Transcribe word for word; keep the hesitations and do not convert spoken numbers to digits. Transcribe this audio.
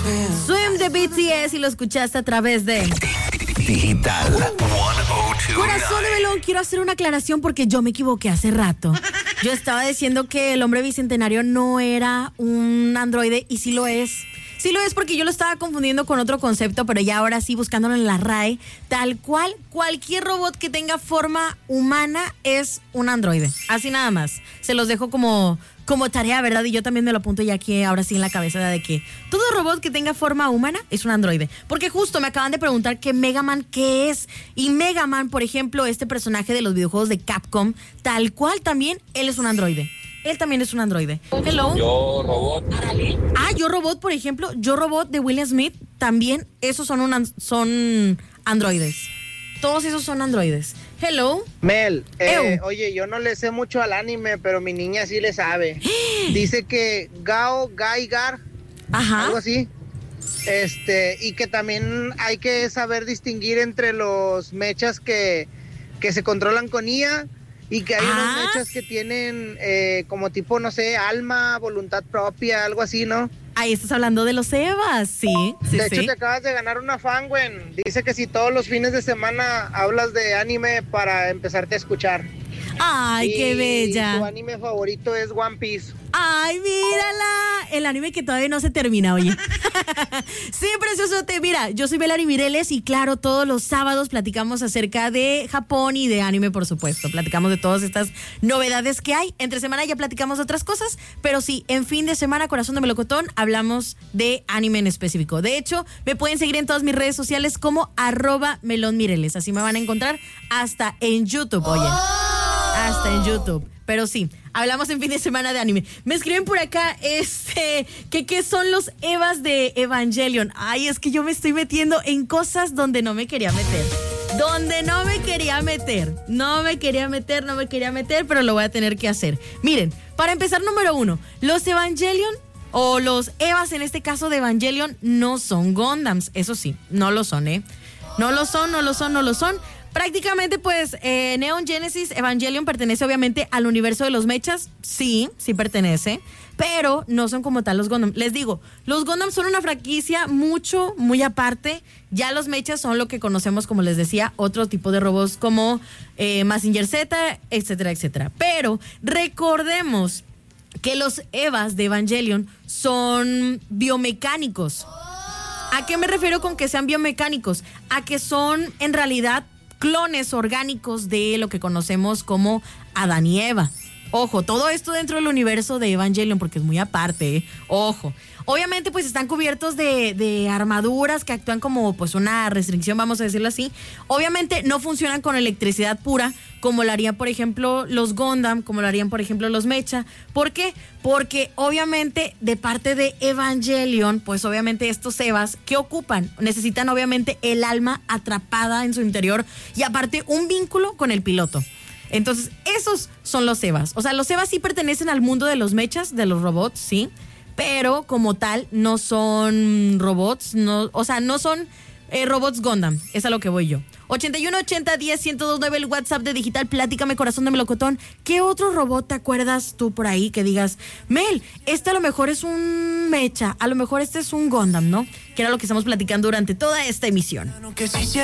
Swim de B T S y lo escuchaste a través de Digital ciento dos. Corazón de Melón. Quiero hacer una aclaración porque yo me equivoqué hace rato. Yo estaba diciendo que el hombre bicentenario no era un androide y sí lo es. Sí lo es porque yo lo estaba confundiendo con otro concepto, pero ya ahora sí, buscándolo en la R A E, tal cual, cualquier robot que tenga forma humana es un androide. Así nada más. Se los dejo como, como tarea, ¿verdad? Y yo también me lo apunto ya aquí, ahora sí en la cabeza, de que todo robot que tenga forma humana es un androide. Porque justo me acaban de preguntar que Mega Man, ¿qué es? Y Mega Man, por ejemplo, este personaje de los videojuegos de Capcom, tal cual también, él es un androide. Él también es un androide. Hello. Yo Robot. Ah, Yo Robot, por ejemplo. Yo Robot de Will Smith, también esos son, un, son androides. Todos esos son androides. Hello. Mel, eh, oye, yo no le sé mucho al anime, pero mi niña sí le sabe. Dice que Gao Gaigar, Ajá. algo así. Este, y que también hay que saber distinguir entre los mechas que, que se controlan con I A. Y que hay ah. unos mechas que tienen eh, como tipo, no sé, alma, voluntad propia, algo así, ¿no? Ahí estás hablando de los Evas, sí. sí de sí. hecho, te acabas de ganar una fan, güey. Dice que si todos los fines de semana hablas de anime para empezarte a escuchar. Ay, y qué bella. Tu anime favorito es One Piece. Ay, mírala. El anime que todavía no se termina, oye. Sí, preciosote. Mira, yo soy Melanie Mireles y claro, todos los sábados platicamos acerca de Japón y de anime, por supuesto. Platicamos de todas estas novedades que hay. Entre semana ya platicamos de otras cosas, pero sí, en fin de semana, Corazón de Melocotón, hablamos de anime en específico. De hecho, me pueden seguir en todas mis redes sociales como arroba Melón Mireles. Así me van a encontrar hasta en YouTube, oye. Hasta en YouTube. Pero sí, hablamos en fin de semana de anime. Me escriben por acá, este, que qué son los Evas de Evangelion. Ay, es que yo me estoy metiendo en cosas donde no me quería meter. Donde no me quería meter. No me quería meter, no me quería meter, pero lo voy a tener que hacer. Miren, para empezar, número uno, los Evangelion, o los Evas en este caso de Evangelion, no son Gundams. Eso sí, no lo son, ¿eh? No lo son, no lo son, no lo son. Prácticamente, pues, eh, Neon Genesis Evangelion pertenece obviamente al universo de los mechas. Sí, sí pertenece, pero no son como tal los Gundam. Les digo, los Gundam son una franquicia mucho, muy aparte. Ya los mechas son lo que conocemos, como les decía, otro tipo de robots como eh, Mazinger Z, etcétera, etcétera. Pero recordemos que los Evas de Evangelion son biomecánicos. ¿A qué me refiero con que sean biomecánicos? A que son, en realidad, clones orgánicos de lo que conocemos como Adán y Eva. Ojo, todo esto dentro del universo de Evangelion, porque es muy aparte, ¿eh? Ojo. Obviamente, pues están cubiertos de, de armaduras que actúan como pues una restricción, vamos a decirlo así. Obviamente no funcionan con electricidad pura, como lo harían, por ejemplo, los Gundam, como lo harían, por ejemplo, los Mecha. ¿Por qué? Porque obviamente de parte de Evangelion, pues obviamente estos Evas, ¿qué ocupan? Necesitan obviamente el alma atrapada en su interior y aparte un vínculo con el piloto. Entonces, esos son los Evas. O sea, los Evas sí pertenecen al mundo de los mechas, de los robots, sí, pero como tal no son robots, no, o sea, no son eh, robots Gundam, es a lo que voy yo. ochenta y uno ochenta diez ciento dos nueve el WhatsApp de Digital, platícame, Corazón de Melocotón. ¿Qué otro robot te acuerdas tú por ahí que digas, Mel, este a lo mejor es un mecha, a lo mejor este es un Gundam, ¿no? Que era lo que estamos platicando durante toda esta emisión.